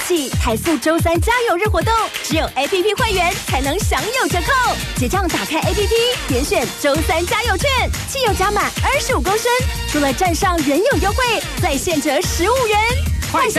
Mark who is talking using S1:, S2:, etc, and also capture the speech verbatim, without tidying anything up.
S1: 起，台塑周三加油日活动，只有 A P P 会员才能享有折扣。结账打开 A P P， 点选周三加油券，汽油加满二十五公升，除了站上原有优惠，再现折十五元。快